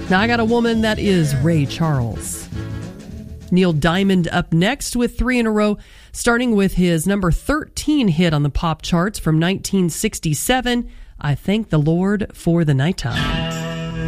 Now I got a woman, that is Ray Charles. Neil Diamond up next with 3 in a row, starting with his number 13 hit on the pop charts from 1967, I Thank the Lord for the Nighttime.